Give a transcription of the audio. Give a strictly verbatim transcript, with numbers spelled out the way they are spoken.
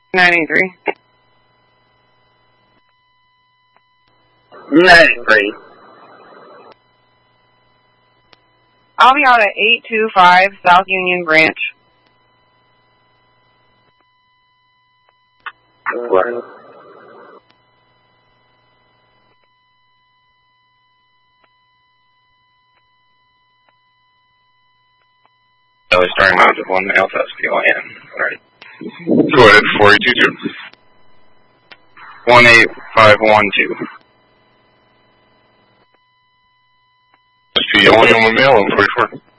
ninety-three. ninety-three. I'll be out at eight two five South Union Branch. What? So we're starting out with one Alpha S P O N. Alright. Go ahead, four eight two two. one eight five one two. S P O N, mail, forty-four.